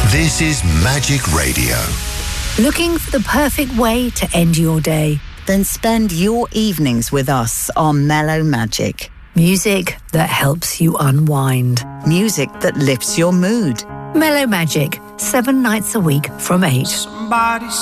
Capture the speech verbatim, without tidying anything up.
This is Magic Radio. Looking for the perfect way to end your day? Then spend your evenings with us on Mellow Magic. Music that helps you unwind. Music that lifts your mood. Mellow Magic, seven nights a week from eight. Somebody